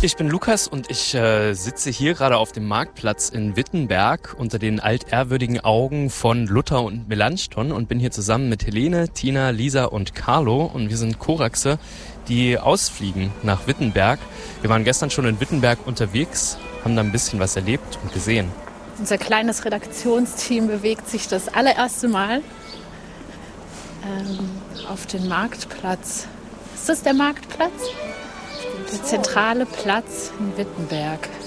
Ich bin Lukas und ich sitze hier gerade auf dem Marktplatz in Wittenberg unter den altehrwürdigen Augen von Luther und Melanchthon und bin hier zusammen mit Helene, Tina, Lisa und Carlo und wir sind Koraxe, die ausfliegen nach Wittenberg. Wir waren gestern schon in Wittenberg unterwegs, haben da ein bisschen was erlebt und gesehen. Unser kleines Redaktionsteam bewegt sich das allererste Mal auf den Marktplatz. Ist das der Marktplatz? Der zentrale Platz in Wittenberg.